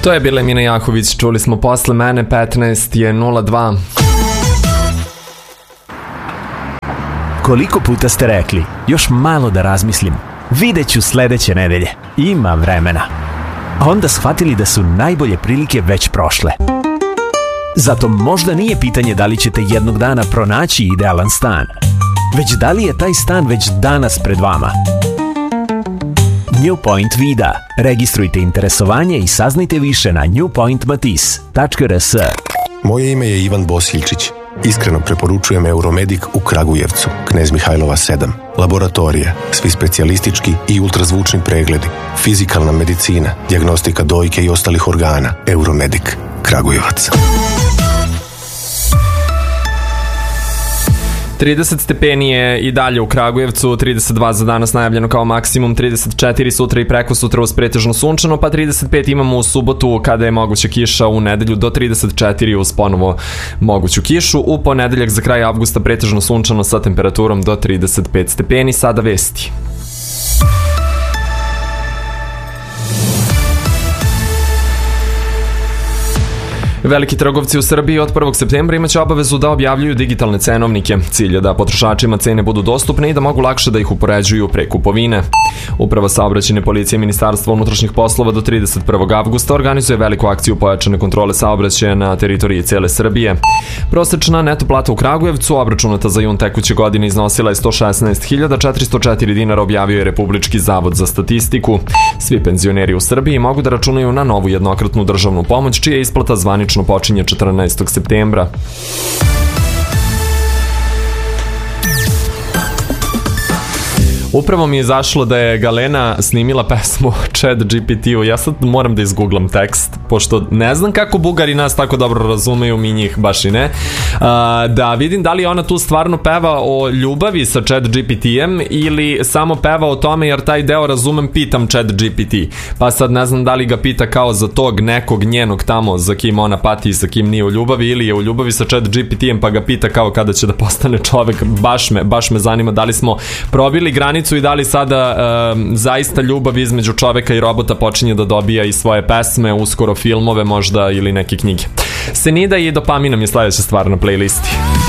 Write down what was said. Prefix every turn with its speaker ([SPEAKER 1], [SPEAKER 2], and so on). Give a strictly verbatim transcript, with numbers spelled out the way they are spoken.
[SPEAKER 1] To je bila Mina Jahović, čuli smo Posle mene, petnaest je nula dva.
[SPEAKER 2] Koliko puta ste rekli, još malo da razmislim, vidjet ću sledeće nedelje, ima vremena. A onda shvatili da su najbolje prilike već prošle. Zato možda nije pitanje da li ćete jednog dana pronaći idealan stan, već da li je taj stan već danas pred vama. New Point Vida. Registrujte interesovanje i saznajte više na new point matis tačka r s.
[SPEAKER 3] Moje ime je Ivan Bosiljčić. Iskreno preporučujem Euromedic u Kragujevcu, Knez Mihajlova sedam. Laboratorije, svi specijalistički i ultrazvučni pregledi, fizikalna medicina, dijagnostika dojke i ostalih organa. Euromedic, Kragujevac.
[SPEAKER 1] trideset stepeni je i dalje u Kragujevcu, trideset dva za danas najavljeno kao maksimum, trideset četiri sutra i preko sutra uz pretežno sunčano, pa trideset pet imamo u subotu kada je moguća kiša, u nedelju do trideset četiri uz ponovo moguću kišu, u ponedeljak za kraj avgusta pretežno sunčano sa temperaturom do trideset pet stepeni. Sada vesti. Veliki trgovci u Srbiji od prvog septembra imaće obavezu da objavljuju digitalne cenovnike. Cilj je da potrošačima cene budu dostupne i da mogu lakše da ih upoređuju pre kupovine. Uprava saobraćajne policije Ministarstva unutrašnjih poslova do trideset prvog avgusta organizuje veliku akciju pojačane kontrole saobraćaja na teritoriji cele Srbije. Prosečna neto plata u Kragujevcu, obračunata za jun tekuće godine, iznosila je sto šesnaest hiljada četiristo četiri dinara, objavio je Republički zavod za statistiku. Svi penzioneri u Srbiji mogu da računaju na novu jednokratnu državnu pomoć, čija isplata zvanično počinje četrnaestog septembra. Upravo mi je izašlo da je Galena snimila pesmu Chat G P T-u. Ja sad moram da izgooglam tekst, pošto ne znam kako Bugari nas tako dobro razumeju, mi njih baš i ne. A, da vidim da li ona tu stvarno peva o ljubavi sa Chat G P T-em ili samo peva o tome, jer taj deo razumem, pitam Chat G P T. Pa sad ne znam da li ga pita kao za tog nekog njenog tamo za kim ona pati i sa kim nije u ljubavi, ili je u ljubavi sa Chat G P T-em pa ga pita kao kada će da postane čovek. Baš me, baš me zanima da li smo probili granicu i da li sada um, zaista ljubav između čoveka i robota počinje da dobija i svoje pesme, uskoro filmove možda ili neke knjige. Senida i Dopamina mi je sledeća stvar na playlisti.